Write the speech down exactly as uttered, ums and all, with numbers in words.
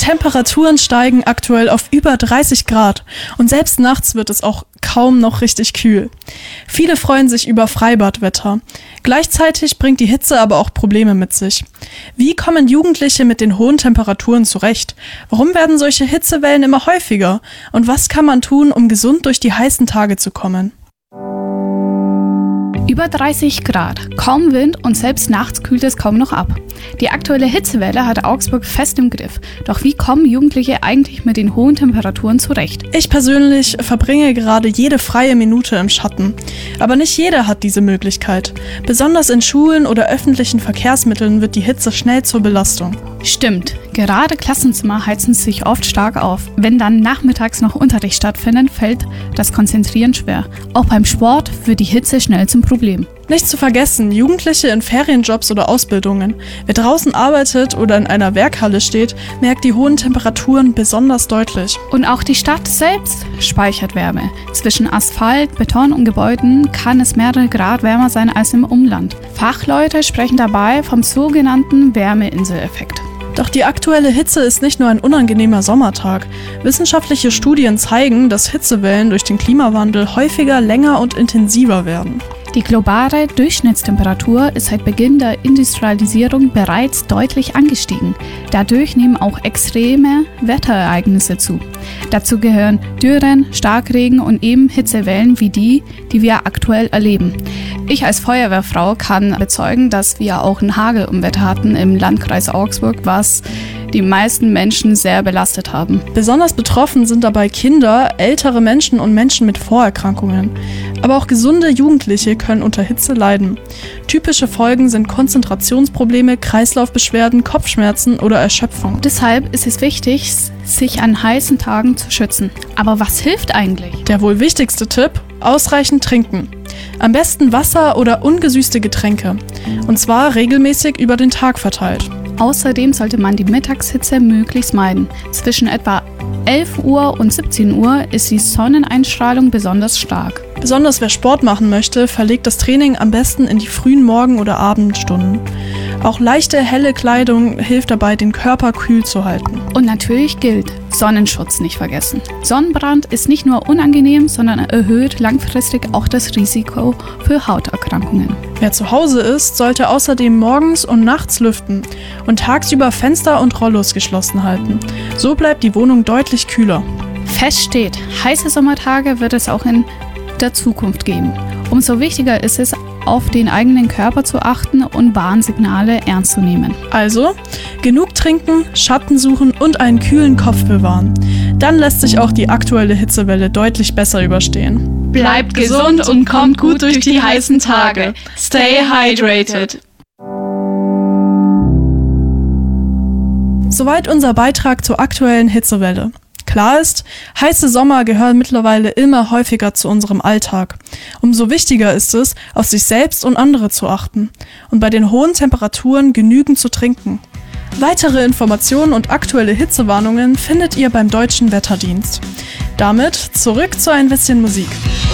Temperaturen steigen aktuell auf über dreißig Grad und selbst nachts wird es auch kaum noch richtig kühl. Viele freuen sich über Freibadwetter. Gleichzeitig bringt die Hitze aber auch Probleme mit sich. Wie kommen Jugendliche mit den hohen Temperaturen zurecht? Warum werden solche Hitzewellen immer häufiger? Und was kann man tun, um gesund durch die heißen Tage zu kommen? Über dreißig Grad, kaum Wind und selbst nachts kühlt es kaum noch ab. Die aktuelle Hitzewelle hat Augsburg fest im Griff. Doch wie kommen Jugendliche eigentlich mit den hohen Temperaturen zurecht? Ich persönlich verbringe gerade jede freie Minute im Schatten. Aber nicht jeder hat diese Möglichkeit. Besonders in Schulen oder öffentlichen Verkehrsmitteln wird die Hitze schnell zur Belastung. Stimmt, gerade Klassenzimmer heizen sich oft stark auf. Wenn dann nachmittags noch Unterricht stattfindet, fällt das Konzentrieren schwer. Auch beim Sport wird die Hitze schnell zum Problem. Nicht zu vergessen, Jugendliche in Ferienjobs oder Ausbildungen. Wer draußen arbeitet oder in einer Werkhalle steht, merkt die hohen Temperaturen besonders deutlich. Und auch die Stadt selbst speichert Wärme. Zwischen Asphalt, Beton und Gebäuden kann es mehrere Grad wärmer sein als im Umland. Fachleute sprechen dabei vom sogenannten Wärmeinseleffekt. Doch die aktuelle Hitze ist nicht nur ein unangenehmer Sommertag. Wissenschaftliche Studien zeigen, dass Hitzewellen durch den Klimawandel häufiger, länger und intensiver werden. Die globale Durchschnittstemperatur ist seit Beginn der Industrialisierung bereits deutlich angestiegen. Dadurch nehmen auch extreme Wetterereignisse zu. Dazu gehören Dürren, Starkregen und eben Hitzewellen wie die, die wir aktuell erleben. Ich als Feuerwehrfrau kann bezeugen, dass wir auch ein Hagelunwetter hatten im Landkreis Augsburg, was die meisten Menschen sehr belastet haben. Besonders betroffen sind dabei Kinder, ältere Menschen und Menschen mit Vorerkrankungen. Aber auch gesunde Jugendliche können unter Hitze leiden. Typische Folgen sind Konzentrationsprobleme, Kreislaufbeschwerden, Kopfschmerzen oder Erschöpfung. Deshalb ist es wichtig, sich an heißen Tagen zu schützen. Aber was hilft eigentlich? Der wohl wichtigste Tipp: ausreichend trinken. Am besten Wasser oder ungesüßte Getränke. Und zwar regelmäßig über den Tag verteilt. Außerdem sollte man die Mittagshitze möglichst meiden. Zwischen etwa elf Uhr und siebzehn Uhr ist die Sonneneinstrahlung besonders stark. Besonders wer Sport machen möchte, verlegt das Training am besten in die frühen Morgen- oder Abendstunden. Auch leichte, helle Kleidung hilft dabei, den Körper kühl zu halten. Und natürlich gilt, Sonnenschutz nicht vergessen. Sonnenbrand ist nicht nur unangenehm, sondern erhöht langfristig auch das Risiko für Hauterkrankungen. Wer zu Hause ist, sollte außerdem morgens und nachts lüften und tagsüber Fenster und Rollos geschlossen halten. So bleibt die Wohnung deutlich kühler. Fest steht, heiße Sommertage wird es auch in der Zukunft geben. Umso wichtiger ist es, auf den eigenen Körper zu achten und Warnsignale ernst zu nehmen. Also, genug trinken, Schatten suchen und einen kühlen Kopf bewahren. Dann lässt sich auch die aktuelle Hitzewelle deutlich besser überstehen. Bleibt gesund und kommt gut durch die heißen Tage. Stay hydrated. Soweit unser Beitrag zur aktuellen Hitzewelle. Klar ist, heiße Sommer gehören mittlerweile immer häufiger zu unserem Alltag. Umso wichtiger ist es, auf sich selbst und andere zu achten und bei den hohen Temperaturen genügend zu trinken. Weitere Informationen und aktuelle Hitzewarnungen findet ihr beim Deutschen Wetterdienst. Damit zurück zu ein bisschen Musik.